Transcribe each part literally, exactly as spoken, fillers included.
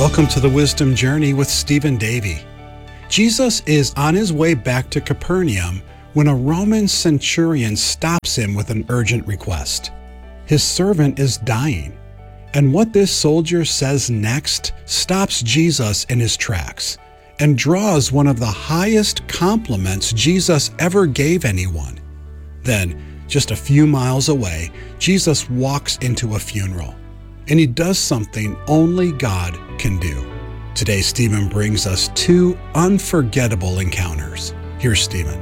Welcome to the Wisdom Journey with Stephen Davey. Jesus is on his way back to Capernaum when a Roman centurion stops him with an urgent request. His servant is dying, and what this soldier says next stops Jesus in his tracks and draws one of the highest compliments Jesus ever gave anyone. Then, just a few miles away, Jesus walks into a funeral, and he does something only God can do. Today, Stephen brings us two unforgettable encounters. Here's Stephen.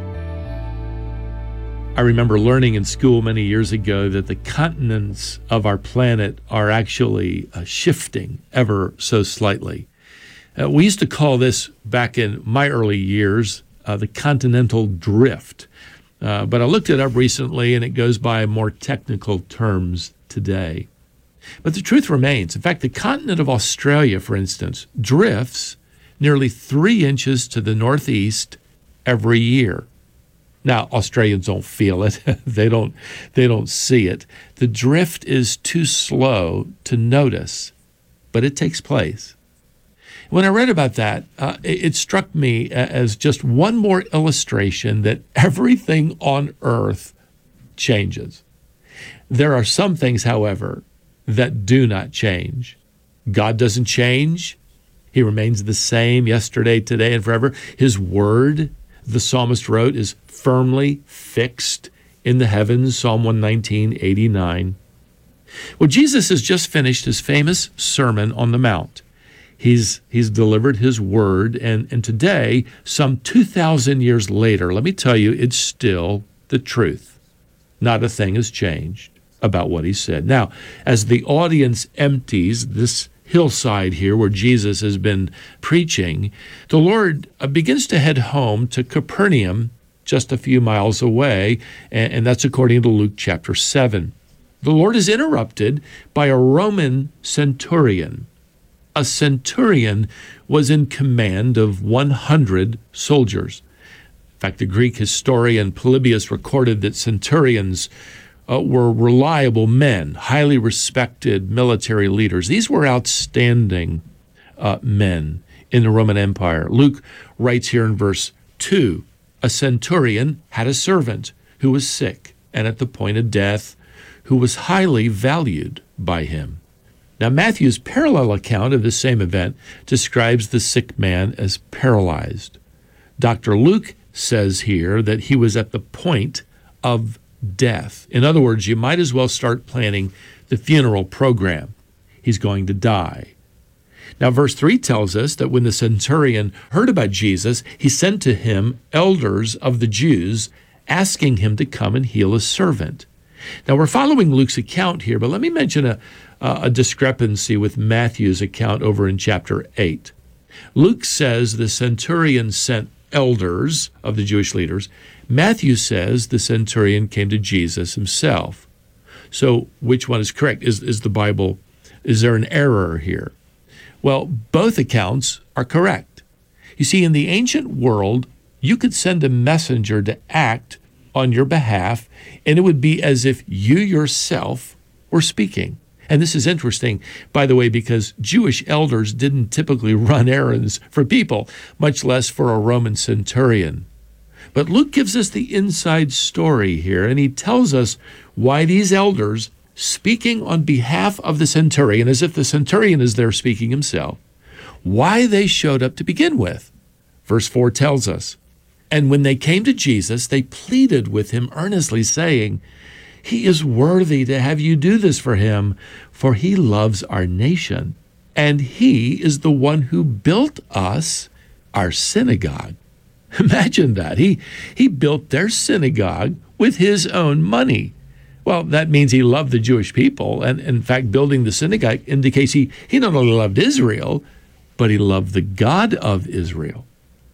I remember learning in school many years ago that the continents of our planet are actually uh, shifting ever so slightly. Uh, we used to call this, back in my early years, uh, the continental drift. Uh, but I looked it up recently, and it goes by more technical terms today. But the truth remains. In fact, the continent of Australia, for instance, drifts nearly three inches to the northeast every year. Now, Australians don't feel it. they don't they don't see it. The drift is too slow to notice, but it takes place. When I read about that, uh, it, it struck me as just one more illustration that everything on earth changes. There are some things, however, that do not change. God doesn't change. He remains the same yesterday, today, and forever. His word, the psalmist wrote, is firmly fixed in the heavens, Psalm one nineteen, eighty-nine. Well, Jesus has just finished his famous Sermon on the Mount. He's he's delivered his word, and, and today, some two thousand years later, let me tell you, it's still the truth. Not a thing has changed about what he said. Now, as the audience empties this hillside here where Jesus has been preaching, the Lord begins to head home to Capernaum, just a few miles away, and, and that's according to Luke chapter seven. The Lord is interrupted by a Roman centurion. A centurion was in command of one hundred soldiers. In fact, the Greek historian Polybius recorded that centurions uh, were reliable men, highly respected military leaders. These were outstanding uh, men in the Roman Empire. Luke writes here in verse two, a centurion had a servant who was sick and at the point of death, who was highly valued by him. Now, Matthew's parallel account of the same event describes the sick man as paralyzed. Doctor Luke says here that he was at the point of death. In other words, you might as well start planning the funeral program. He's going to die. Now, verse three tells us that when the centurion heard about Jesus, he sent to him elders of the Jews, asking him to come and heal his servant. Now, we're following Luke's account here, but let me mention a, a discrepancy with Matthew's account over in chapter eight. Luke says the centurion sent elders of the Jewish leaders. Matthew says the centurion came to Jesus himself. So which one is correct? Is, is the Bible, is there an error here? Well, both accounts are correct. You see, in the ancient world, you could send a messenger to act on your behalf, and it would be as if you yourself were speaking. And this is interesting, by the way, because Jewish elders didn't typically run errands for people, much less for a Roman centurion. But Luke gives us the inside story here, and he tells us why these elders, speaking on behalf of the centurion, as if the centurion is there speaking himself, why they showed up to begin with. Verse four tells us, and when they came to Jesus, they pleaded with him earnestly, saying, he is worthy to have you do this for him, for he loves our nation, and he is the one who built us our synagogue. Imagine that. He, he built their synagogue with his own money. Well, that means he loved the Jewish people, and in fact, building the synagogue indicates he, he not only loved Israel, but he loved the God of Israel.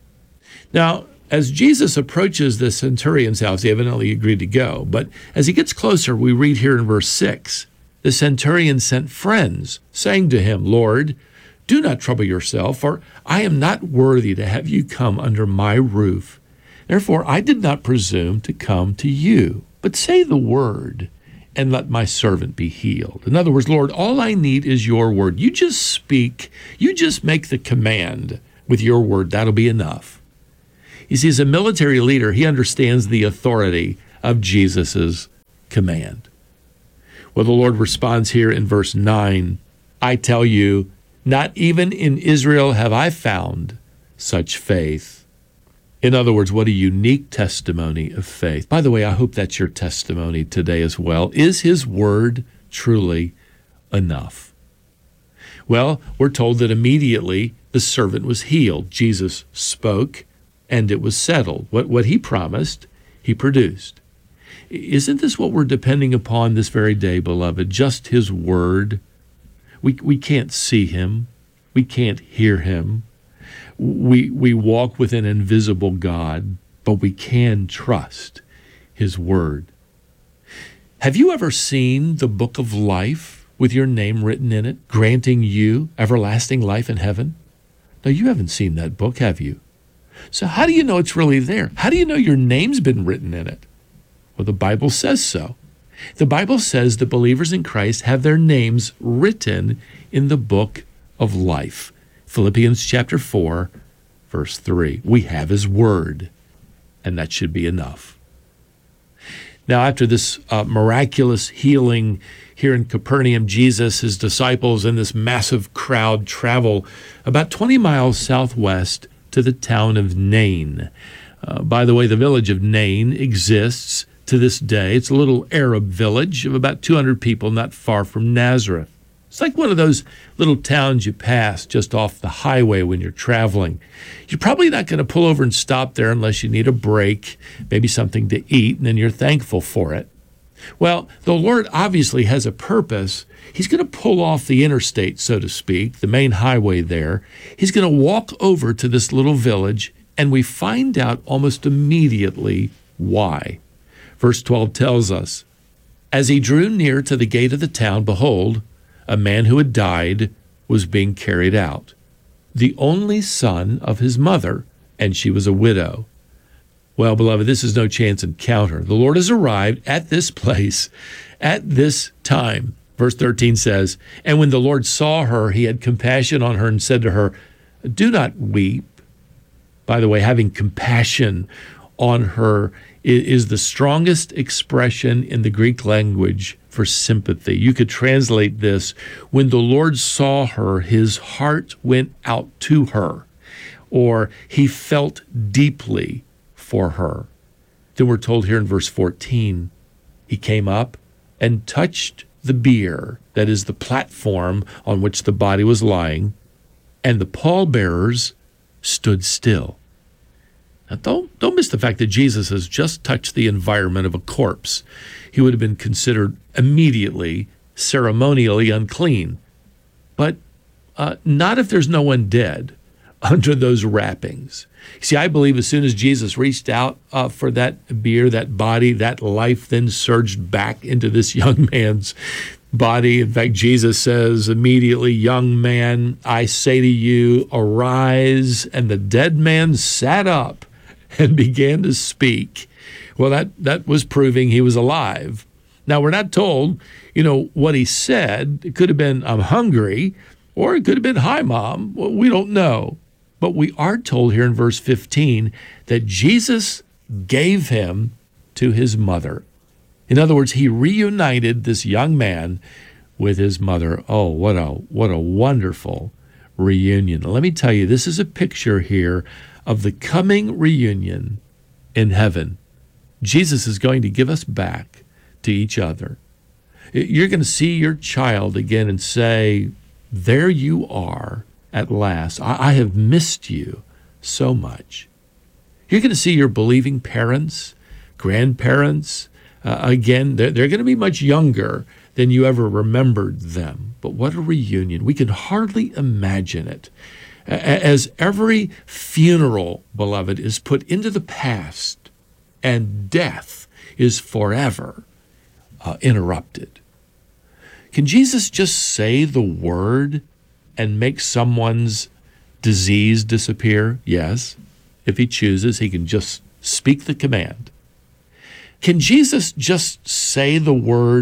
Now, as Jesus approaches the centurion's house, he evidently agreed to go. But as he gets closer, we read here in verse six, the centurion sent friends, saying to him, Lord, do not trouble yourself, for I am not worthy to have you come under my roof. Therefore, I did not presume to come to you. But say the word, and let my servant be healed. In other words, Lord, all I need is your word. You just speak, you just make the command with your word. That'll be enough. You see, as a military leader, he understands the authority of Jesus' command. Well, the Lord responds here in verse nine, I tell you, not even in Israel have I found such faith. In other words, what a unique testimony of faith. By the way, I hope that's your testimony today as well. Is his word truly enough? Well, we're told that immediately the servant was healed. Jesus spoke, and it was settled. What, what he promised, he produced. Isn't this what we're depending upon this very day, beloved? Just his word. We, we can't see him. We can't hear him. We, we walk with an invisible God, but we can trust his word. Have you ever seen the book of life with your name written in it, granting you everlasting life in heaven? No, you haven't seen that book, have you? So how do you know it's really there? How do you know your name's been written in it? Well, the Bible says so. The Bible says that believers in Christ have their names written in the book of life. Philippians chapter four, verse three. We have his word, and that should be enough. Now, after this uh, miraculous healing here in Capernaum, Jesus, his disciples, and this massive crowd travel about twenty miles southwest to the town of Nain. Uh, by the way, the village of Nain exists to this day. It's a little Arab village of about two hundred people, not far from Nazareth. It's like one of those little towns you pass just off the highway when you're traveling. You're probably not going to pull over and stop there unless you need a break, maybe something to eat, and then you're thankful for it. Well, the Lord obviously has a purpose. He's going to pull off the interstate, so to speak, the main highway there. He's going to walk over to this little village, and we find out almost immediately why. Verse twelve tells us, as he drew near to the gate of the town, behold, a man who had died was being carried out, the only son of his mother, and she was a widow. Well, beloved, this is no chance encounter. The Lord has arrived at this place at this time. Verse thirteen says, and when the Lord saw her, he had compassion on her and said to her, do not weep. By the way, having compassion on her is the strongest expression in the Greek language for sympathy. You could translate this, when the Lord saw her, his heart went out to her, or he felt deeply for her. Then we're told here in verse fourteen, he came up and touched the bier, that is the platform on which the body was lying, and the pallbearers stood still. Now, don't, don't miss the fact that Jesus has just touched the environment of a corpse. He would have been considered immediately ceremonially unclean. But uh, not if there's no one dead under those wrappings. See, I believe as soon as Jesus reached out uh, for that bier, that body, that life then surged back into this young man's body. In fact, Jesus says immediately, young man, I say to you, arise. And the dead man sat up and began to speak. Well, that, that was proving he was alive. Now, we're not told, you know, what he said. It could have been, I'm hungry, or it could have been, hi, Mom. Well, we don't know. But we are told here in verse fifteen that Jesus gave him to his mother. In other words, he reunited this young man with his mother. Oh, what a what a wonderful reunion. Let me tell you, this is a picture here of the coming reunion in heaven. Jesus is going to give us back to each other. You're going to see your child again and say, there you are at last. I, I have missed you so much. You're going to see your believing parents, grandparents. Uh, again, they're, they're going to be much younger than you ever remembered them. But what a reunion. We can hardly imagine it. As every funeral, beloved, is put into the past and death is forever uh, interrupted. Can Jesus just say the word and make someone's disease disappear? Yes. If he chooses, he can just speak the command. Can Jesus just say the word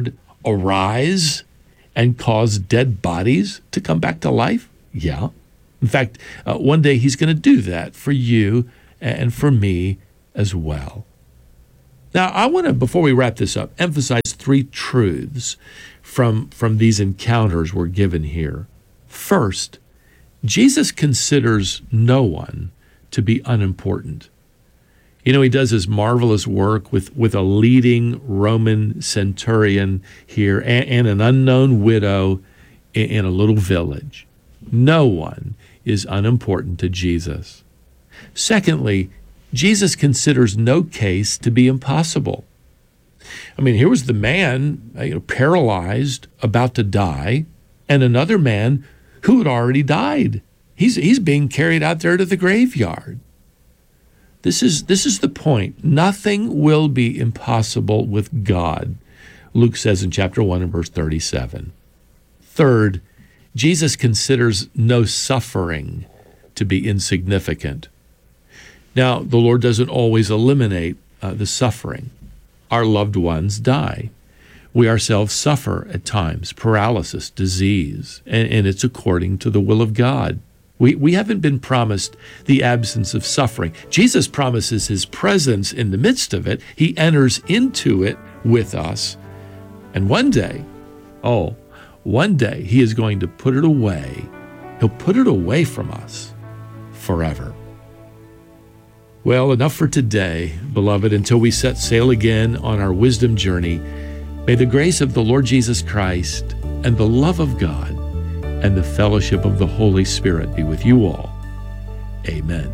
arise and cause dead bodies to come back to life? Yeah. In fact, uh, one day he's going to do that for you and for me as well. Now, I want to, before we wrap this up, emphasize three truths from, from these encounters we're given here. First, Jesus considers no one to be unimportant. You know, he does his marvelous work with, with a leading Roman centurion here and, and an unknown widow in, in a little village. No one is unimportant to Jesus. Secondly, Jesus considers no case to be impossible. I mean, here was the man, you know, paralyzed, about to die, and another man who had already died. He's, he's being carried out there to the graveyard. This is, this is the point. Nothing will be impossible with God, Luke says in chapter one and verse thirty-seven. Third, Jesus considers no suffering to be insignificant. Now, the Lord doesn't always eliminate uh, the suffering. Our loved ones die. We ourselves suffer at times, paralysis, disease, and, and it's according to the will of God. We, we haven't been promised the absence of suffering. Jesus promises his presence in the midst of it. He enters into it with us. And one day, oh, one day he is going to put it away. He'll put it away from us forever. Well, enough for today, beloved, until we set sail again on our wisdom journey. May the grace of the Lord Jesus Christ and the love of God and the fellowship of the Holy Spirit be with you all. Amen.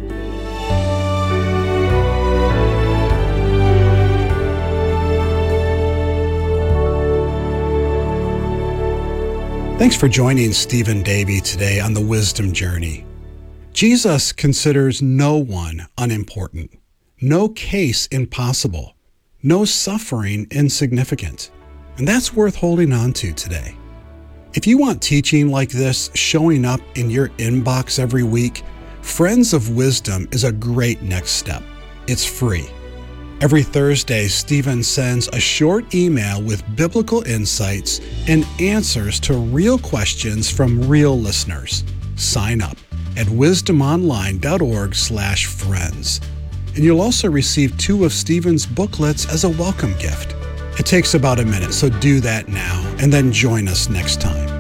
Thanks for joining Stephen Davey today on the Wisdom Journey. Jesus considers no one unimportant, no case impossible, no suffering insignificant. And that's worth holding on to today. If you want teaching like this showing up in your inbox every week, Friends of Wisdom is a great next step. It's free. Every Thursday, Stephen sends a short email with biblical insights and answers to real questions from real listeners. Sign up at wisdomonline.org slash friends. And you'll also receive two of Stephen's booklets as a welcome gift. It takes about a minute, so do that now, and then join us next time.